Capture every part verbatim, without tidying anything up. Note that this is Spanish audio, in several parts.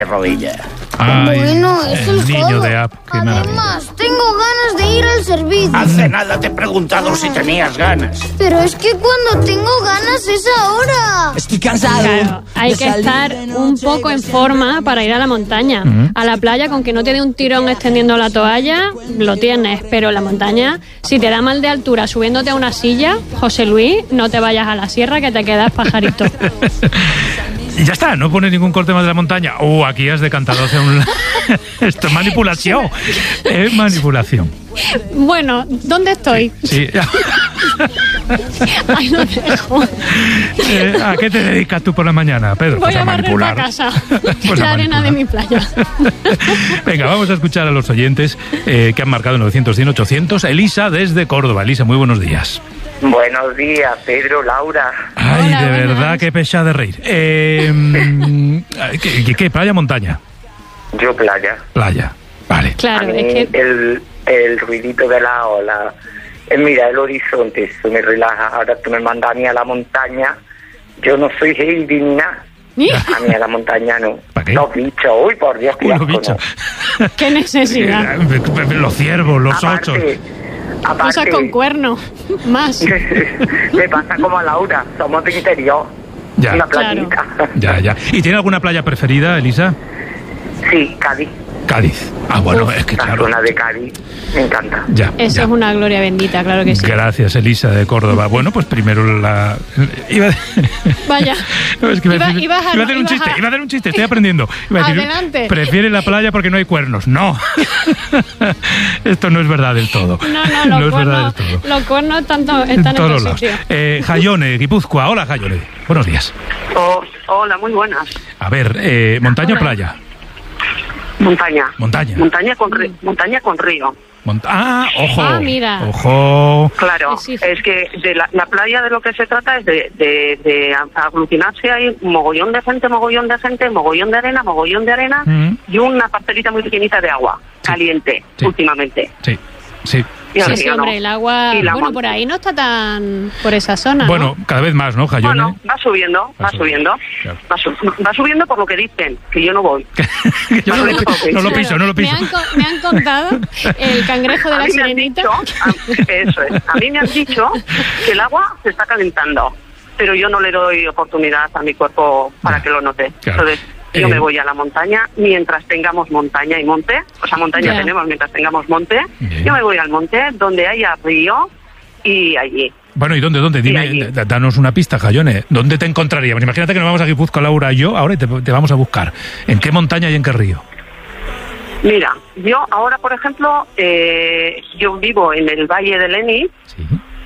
rodilla. Ay, bueno, es el, el niño juego. de App, qué Además, maravilla. tengo ganas de ir al servicio. Hace nada te he preguntado si tenías ganas. Pero es que cuando tengo ganas es ahora. Estoy cansado. Claro, hay que estar un poco en forma para ir a la montaña. Uh-huh. A la playa, con que no te dé un tirón extendiendo la toalla, lo tienes. Pero la montaña, si te da mal de altura subiéndote a una silla, José Luis, no te vayas a la sierra que te quedas pajarito. Y ya está, no pones ningún corte más de la montaña. Uh, aquí has decantado hacia un... Esto es manipulación. Es manipulación. Bueno, ¿dónde estoy? Sí. Ahí lo dejo. Eh, ¿A qué te dedicas tú por la mañana, Pedro? Voy Pues a barrer manipular. la casa. Pues a la arena manipular. de mi playa. Venga, vamos a escuchar a los oyentes eh, que han marcado novecientos, cien, ochocientos. Elisa, desde Córdoba. Elisa, muy buenos días. Buenos días, Pedro, Laura. Ay, Hola, de buenas. verdad, qué pesada de reír. Eh, mm, ¿qué, qué, qué? ¿Playa, montaña? Yo playa. Playa, vale. Claro, a mí es que... el, el ruidito de la ola, eh, mira el horizonte, eso me relaja. Ahora tú me mandas a mí a la montaña, yo no soy Heidi ni nada. ¿Ni? A mí a la montaña no. ¿Para qué? Los bichos, uy, por Dios, qué Uy, los asco, bichos. no. ¿Qué necesidad? Eh, Los ciervos, los ochos. Aparte, Cosas aparte con cuerno. Más. me pasa como a Laura, somos de interior. Ya. Una Claro. playita. Ya, ya. ¿Y tiene alguna playa preferida, Elisa? Sí, Cádiz. Cádiz. Ah, bueno, es que La claro. zona de Cádiz, me encanta. Ya, Eso ya. es una gloria bendita, claro que sí. Gracias, Elisa, de Córdoba. Bueno, pues primero la... Iba a... Vaya. No, es que iba, a Iba- decir- ibas a- iba a hacer un ibas chiste, a- iba a hacer un chiste, estoy aprendiendo. Iba a decir, Adelante. prefiere la playa porque no hay cuernos. No. Esto no es verdad del todo. No, no, los es verdad cuernos, del todo. los cuernos tanto, En están en todos otro lados. sitio. Eh, Jayone, Guipúzcoa. Hola, Jayone. Buenos días. Oh, hola, muy buenas. A ver, eh, ¿montaña o Hola. playa? Montaña. Montaña. Montaña con, ri- montaña con río. Mont- ah, ojo. Ah, mira. Ojo. Claro, Sí, sí. es que de la, la playa de lo que se trata es de, de, de aglutinarse ahí mogollón de gente, mogollón de gente, mogollón de arena, mogollón de arena Mm. y una parcelita muy pequeñita de agua caliente Sí. últimamente. Sí, sí. Y el Sí, sí, río no. hombre, el agua... Y la Bueno, mon- por ahí no está tan... Por esa zona, Bueno, ¿no? cada vez más, ¿no, Jayone? Bueno, va subiendo, Va va subiendo, subiendo. claro. Va, su- va subiendo por lo que dicen, que yo no voy. Que yo no, lo, no lo piso, no lo piso. Me han, co- me han contado el cangrejo de A la mí me han sirenita. dicho, a, eso es, a mí me han dicho que el agua se está calentando, pero yo no le doy oportunidad a mi cuerpo para Ya, que lo note. claro. Entonces, yo Eh, me voy a la montaña mientras tengamos montaña y monte, o sea, montaña Ya. tenemos mientras tengamos monte, Bien. yo me voy al monte donde haya río y allí. Bueno, ¿y dónde, dónde? Dime, allí. d- danos una pista, Jayone. ¿Dónde te encontraríamos? Imagínate que nos vamos a Guipúzcoa, Laura y yo, ahora y te, te vamos a buscar. ¿En qué montaña y en qué río? Mira, yo ahora, por ejemplo, eh, yo vivo en el Valle de Leni, Sí.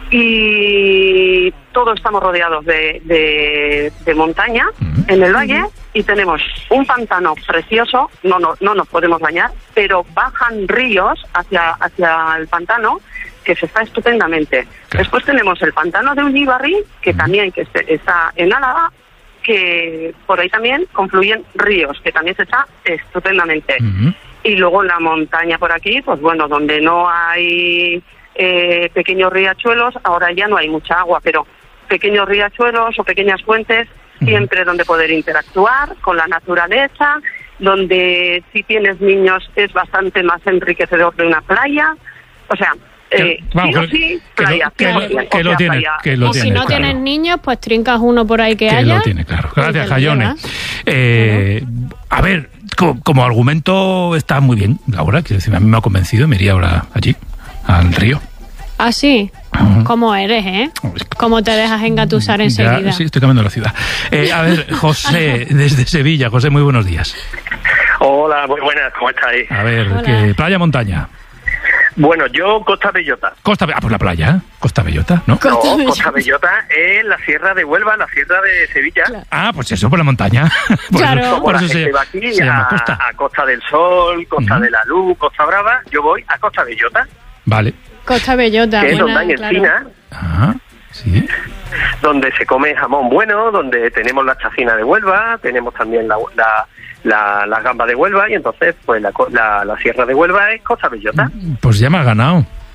y todos estamos rodeados de, de, de montaña Ujú. en el valle y tenemos un pantano precioso, no, no, no nos podemos bañar, pero bajan ríos hacia, hacia el pantano que se está estupendamente. Claro. Después tenemos el pantano de Ullíbarri, que también que este- está en Álava, que por ahí también confluyen ríos, que también se está estupendamente. Ujú. Y luego en la montaña por aquí, pues bueno, donde no hay eh, pequeños riachuelos, ahora ya no hay mucha agua, pero pequeños riachuelos o pequeñas fuentes, Ujú. siempre donde poder interactuar con la naturaleza, donde si tienes niños es bastante más enriquecedor de una playa. O sea, eh, vamos, sí o que- sí, que lo- playa. que lo- cien por cien, que o lo sea, tiene, playa. que lo Y si tiene, no claro. tienes niños, pues trincas uno por ahí que, Que haya. lo tiene, claro. y Gracias, te lo Jayone. llevas. Eh, a ver, co- como argumento está muy bien, Laura, que a mí me ha convencido, me iría ahora allí, al río. Ah, sí. Ujú. ¿Cómo eres, eh? ¿Cómo te dejas engatusar enseguida? Ya, sí, estoy cambiando la ciudad. Eh, a ver, José, desde Sevilla. José, muy buenos días. Hola, muy buenas, ¿cómo estáis? A ver, Hola. ¿qué, playa, montaña? Bueno, yo Costa Bellota. Costa, Be- ah, pues la playa, ¿eh? Costa Bellota, ¿no? No, Costa Bellota. Costa Bellota es la sierra de Huelva, la sierra de Sevilla. Claro. Ah, pues eso, por la montaña. Por Claro. eso, Como por la eso gente se, va aquí se llama a, Costa. a Costa del Sol, Costa Ujú. de la Luz, Costa Brava, yo voy a Costa Bellota, Vale. Costa Bellota, que es buena, donde hay claro. encina, Ah, sí. donde se come jamón bueno, donde tenemos la chacina de Huelva, tenemos también la, la, la, las gambas de Huelva, y entonces, pues la, co- la, la sierra de Huelva es Costa Bellota. Pues ya me has ganado.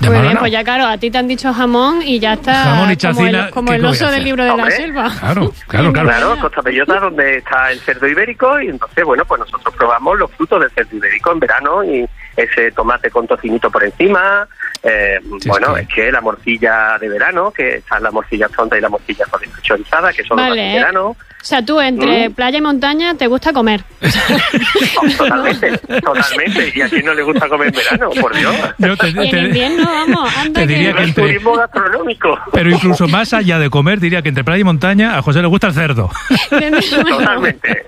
Ya Muy me ha bien, ganado. pues ya claro, a ti te han dicho jamón y ya está. Jamón y como chacina, el, como ¿qué el voy a oso hacer? del libro de Hombre. la selva. Claro, claro, claro. Claro, Costa Bellota, donde está el cerdo ibérico, y entonces, bueno, pues nosotros probamos los frutos del cerdo ibérico en verano y ese tomate con tocinito por encima. Eh, Sí, bueno, es es que- que... la morcilla de verano, que está la morcilla tonta y la morcilla chorizada, que son los Vale. de verano. O sea, tú entre ¿Mm? playa y montaña te gusta comer. Oh, totalmente, totalmente. ¿Y a quién no le gusta comer en verano? Por Dios. Yo te- Y en te- invierno, vamos, anda te diría que... que El entre- turismo gastronómico. Pero incluso más allá de comer, diría que entre playa y montaña a José le gusta el cerdo. Totalmente.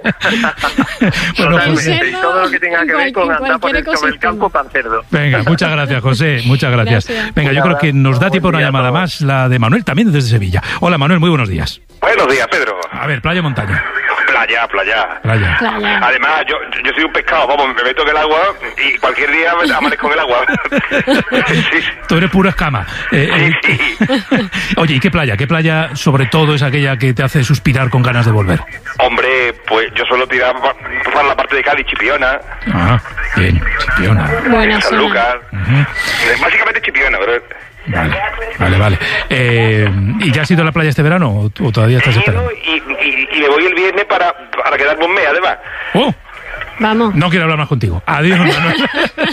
Bueno, Totalmente. José. Y todo lo que tenga que ver con En andar por el, cualquier sobre el campo para el cerdo. Venga, muchas gracias, José. Muchas gracias. Gracias. Venga, yo creo que nos da tiempo a una Buen día a llamada todos. más, la de Manuel, también desde Sevilla. Hola, Manuel, muy buenos días. Buenos días, Pedro. A ver, playa o montaña. Playa, playa. Playa. Playa. Además, yo, yo soy un pescado, vamos, me meto en el agua y cualquier día me amanezco en el agua. Sí, Tú eres pura escama. Eh, eh, sí, sí. Oye, ¿y qué playa? ¿Qué playa, sobre todo, es aquella que te hace suspirar con ganas de volver? Hombre, pues yo suelo tirar pa- para la parte de Cádiz, Chipiona, Ah, bien, Chipiona. Buena San zona. Lucas. Ujú. Eh, Básicamente Chipiona, pero... Vale, vale, vale. Eh, ¿Y ya has ido a la playa este verano o, o todavía estás He ido esperando? y, y, y me voy el viernes para, para quedarme un mes, además. ¡Oh! Vamos. No quiero hablar más contigo. Adiós, Manuel.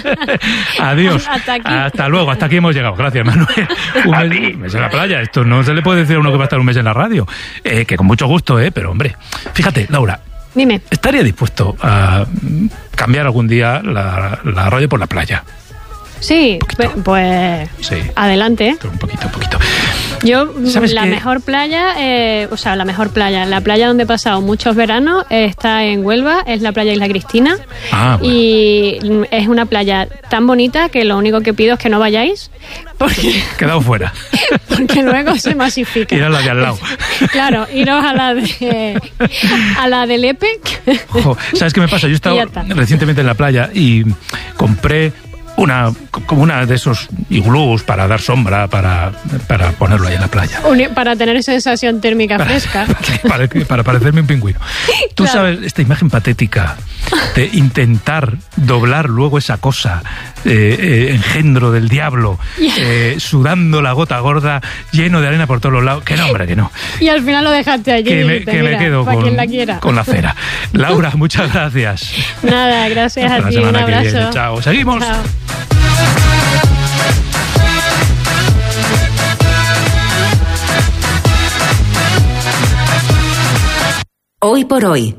Adiós. Hasta aquí. Hasta luego. Hasta aquí hemos llegado. Gracias, Manuel. Un A mes, ti. un mes en la playa. Esto no se le puede decir a uno que va a estar un mes en la radio. Eh, que con mucho gusto, ¿eh? Pero, hombre, fíjate, Laura, Dime. ¿estaría dispuesto a mm, cambiar algún día la, la radio por la playa? Sí, pe- pues Sí. adelante. Un poquito, un poquito. Yo, ¿Sabes la qué? mejor playa, eh, o sea, la mejor playa, la playa donde he pasado muchos veranos eh, está en Huelva, es la playa Isla Cristina. Ah, bueno. Y es una playa tan bonita que lo único que pido es que no vayáis, porque, Quedado fuera. porque luego se masifica. Ir a la de al lado. Claro, iros a la de a la del E P E C. Ojo, ¿sabes qué me pasa? Yo he Y estado ya está. recientemente en la playa y compré una como una de esos iglús para dar sombra, para, para ponerlo ahí en la playa. Uni- Para tener sensación térmica fresca. Para, para parecerme un pingüino. Tú Claro. sabes esta imagen patética de intentar doblar luego esa cosa, eh, eh, engendro del diablo, eh, sudando la gota gorda, lleno de arena por todos los lados. Que no, hombre, que no. Y al final lo dejaste allí. Que y me, dices, que me "Mira, quedo pa' con, quien la quiera". con la cera. Laura, muchas gracias. Nada, gracias Hasta a la ti. Un semana que abrazo. viene. Chao. Seguimos. Chao. Hoy por hoy.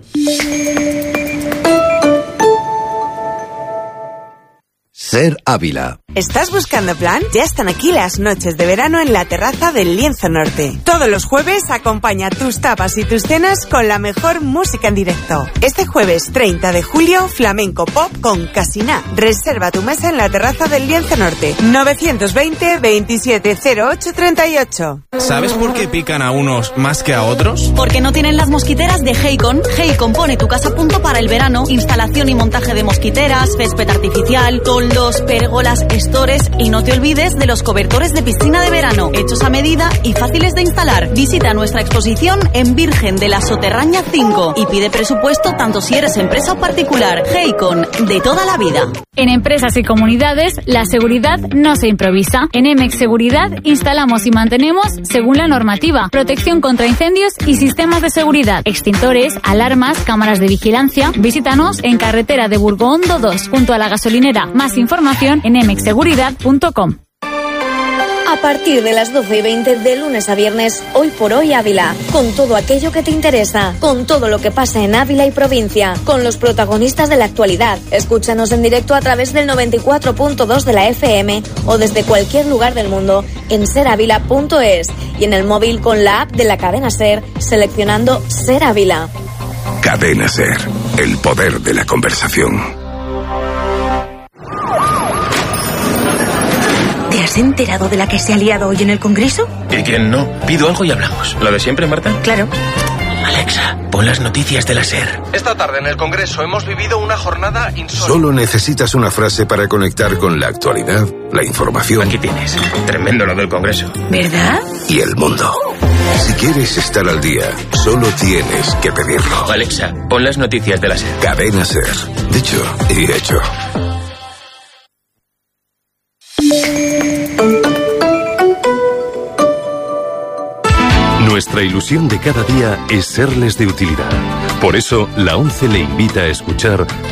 Ser Ávila. ¿Estás buscando plan? Ya están aquí las noches de verano en la terraza del Lienzo Norte. Todos los jueves acompaña tus tapas y tus cenas con la mejor música en directo. Este jueves treinta de julio, flamenco pop con Casina. Reserva tu mesa en la terraza del Lienzo Norte. novecientos veinte, veintisiete cero ocho, treinta y ocho. ¿Sabes por qué pican a unos más que a otros? Porque no tienen las mosquiteras de Heicon. Heicon pone tu casa a punto para el verano. Instalación y montaje de mosquiteras, césped artificial, toldos, pérgolas, estores y no te olvides de los cobertores de piscina de verano, hechos a medida y fáciles de instalar. Visita nuestra exposición en Virgen de la Soterraña cinco y pide presupuesto tanto si eres empresa o particular. Heicon, de toda la vida. En empresas y comunidades, la seguridad no se improvisa. En Emex Seguridad instalamos y mantenemos según la normativa, protección contra incendios y sistemas de seguridad, extintores, alarmas, cámaras de vigilancia. Visítanos en carretera de Burgondo dos, junto a la gasolinera. Más información en emex seguridad punto com. A partir de las doce y veinte de lunes a viernes, Hoy por Hoy Ávila, con todo aquello que te interesa, con todo lo que pasa en Ávila y provincia, con los protagonistas de la actualidad. Escúchanos en directo a través del noventa y cuatro punto dos de la F M o desde cualquier lugar del mundo en ser ávila punto es y en el móvil con la app de la cadena SER seleccionando Ser Ávila. Cadena SER, el poder de la conversación. ¿Te has enterado de la que se ha liado hoy en el Congreso? ¿Y quién no? Pido algo y hablamos. ¿Lo de siempre, Marta? Claro. Alexa, pon las noticias de la SER. Esta tarde en el Congreso hemos vivido una jornada insólita. Solo necesitas una frase para conectar con la actualidad, la información. Aquí tienes. Tremendo lo del Congreso. ¿Verdad? Y el mundo. Si quieres estar al día, solo tienes que pedirlo. Alexa, pon las noticias de la SER. Cadena SER. Dicho y hecho. Nuestra ilusión de cada día es serles de utilidad. Por eso, la ONCE le invita a escuchar